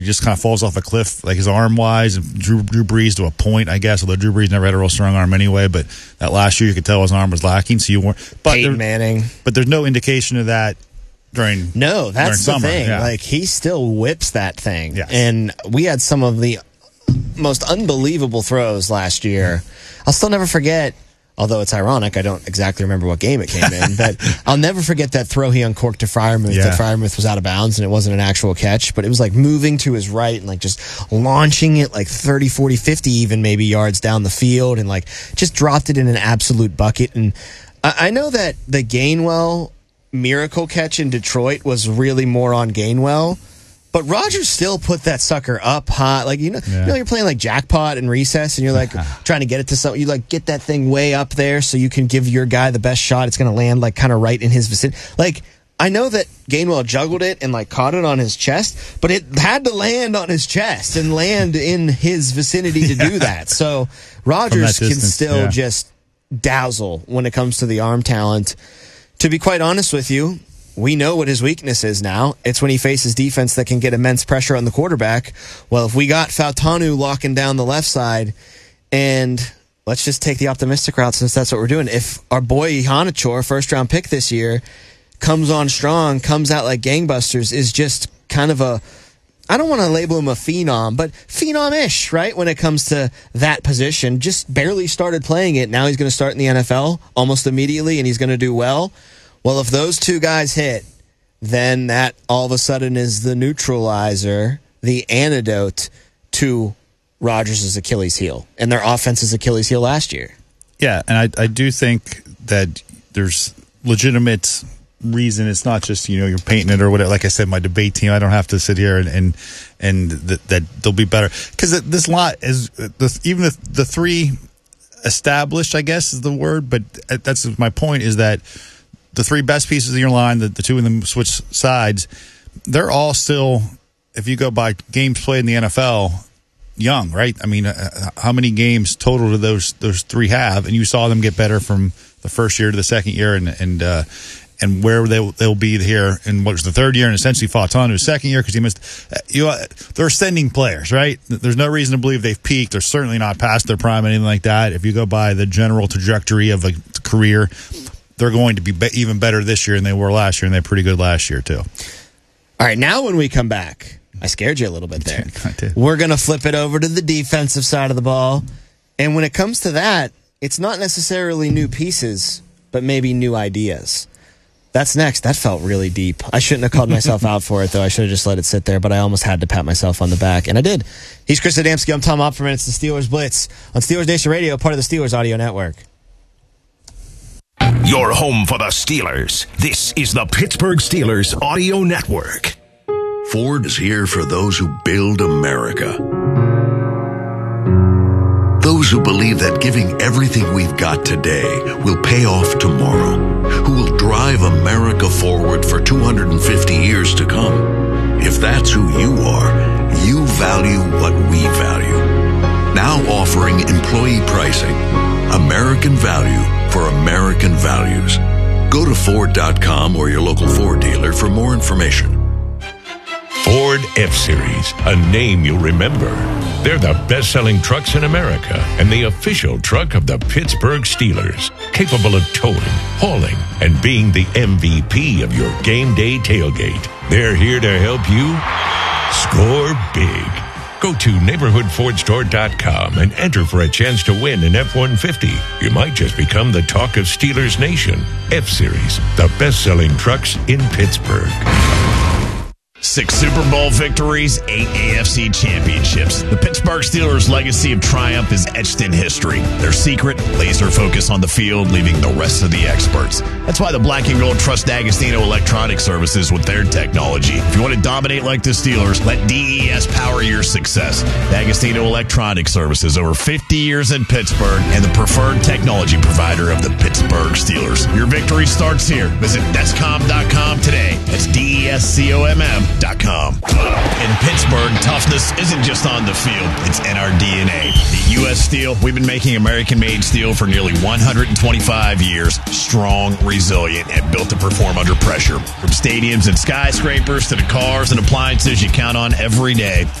He just kind of falls off a cliff, like his arm-wise, and Drew Brees to a point, I guess, although Drew Brees never had a real strong arm anyway, but that last year you could tell his arm was lacking, so you weren't... Peyton Manning. But there's no indication of that during that's the summer. thing. Yeah. Like, he still whips that thing. Yes. And we had some of the most unbelievable throws last year. I'll still never forget... Although it's ironic, I don't exactly remember what game it came in, but I'll never forget that throw he uncorked to Freiermuth. Yeah. That Freiermuth was out of bounds and it wasn't an actual catch, but it was like moving to his right and like just launching it like 30, 40, 50 even maybe yards down the field and like just dropped it in an absolute bucket. And I know that the Gainwell miracle catch in Detroit was really more on Gainwell. But Rodgers still put that sucker up high. Like, you know, you're playing like jackpot and recess and you're like trying to get it to something. You like get that thing way up there so you can give your guy the best shot. It's going to land like kind of right in his vicinity. Like, I know that Gainwell juggled it and like caught it on his chest, but it had to land on his chest and land in his vicinity to do that. So Rodgers can still just dazzle when it comes to the arm talent. To be quite honest with you, we know what his weakness is now. It's when he faces defense that can get immense pressure on the quarterback. Well, if we got Fautanu locking down the left side, and let's just take the optimistic route since that's what we're doing. If our boy Honachor, first-round pick this year, comes on strong, comes out like gangbusters, is just kind of a, I don't want to label him a phenom, but phenom-ish, right, when it comes to that position. Just barely started playing it. Now he's going to start in the NFL almost immediately, and he's going to do well. Well, if those two guys hit, then that all of a sudden is the neutralizer, the antidote to Rodgers' Achilles heel and their offense's Achilles heel last year. Yeah, and I do think that there's legitimate reason. It's not just, you're painting it or whatever. Like I said, my debate team, I don't have to sit here and that they'll be better. Because this lot is, even the three established, I guess is the word, but that's my point, is that the three best pieces of your line, the two of them switch sides, they're all still, if you go by games played in the NFL, young, right? I mean, how many games total do those three have? And you saw them get better from the first year to the second year, and where they'll be here in what was the third year, and essentially Fautanu's second year because he missed. They're ascending players, right? There's no reason to believe they've peaked. They're certainly not past their prime, anything like that. If you go by the general trajectory of a career, they're going to be even better this year than they were last year, and they're pretty good last year, too. All right, now when we come back, I scared you a little bit there. I did. We're going to flip it over to the defensive side of the ball. And when it comes to that, it's not necessarily new pieces, but maybe new ideas. That's next. That felt really deep. I shouldn't have called myself out for it, though. I should have just let it sit there, but I almost had to pat myself on the back, and I did. He's Chris Adamski. I'm Tom Opperman. It's the Steelers Blitz on Steelers Nation Radio, part of the Steelers Audio Network. Your home for the Steelers. This is the Pittsburgh Steelers Audio Network. Ford is here for those who build America. Those who believe that giving everything we've got today will pay off tomorrow. Who will drive America forward for 250 years to come. If that's who you are, you value what we value. Now offering employee pricing. American value for American values. Go to Ford.com or your local Ford dealer for more information. Ford F-Series, a name you'll remember. They're the best-selling trucks in America and the official truck of the Pittsburgh Steelers, capable of towing, hauling, and being the MVP of your game day tailgate. They're here to help you score big. Go to neighborhoodfordstore.com and enter for a chance to win an F-150. You might just become the talk of Steelers Nation. F-Series, the best-selling trucks in Pittsburgh. 6 Super Bowl victories, 8 AFC championships. The Pittsburgh Steelers' legacy of triumph is etched in history. Their secret, laser focus on the field, leaving the rest of the experts. That's why the Black and Gold trust D'Agostino Electronic Services with their technology. If you want to dominate like the Steelers, let DES power your success. D'Agostino Electronic Services, over 50 years in Pittsburgh, and the preferred technology provider of the Pittsburgh Steelers. Your victory starts here. Visit Descom.com today. That's DESCOMM.com. USSteel.com. In Pittsburgh, toughness isn't just on the field, it's in our DNA. At US Steel, we've been making American-made steel for nearly 125 years. Strong, resilient, and built to perform under pressure. From stadiums and skyscrapers to the cars and appliances you count on every day,